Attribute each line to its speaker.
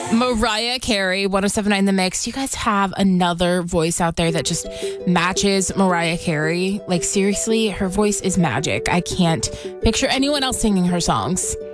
Speaker 1: Mariah Carey, 1079 The Mix. You guys have another voice out there that just matches Mariah Carey. Like, seriously, her voice is magic. I can't picture anyone else singing her songs.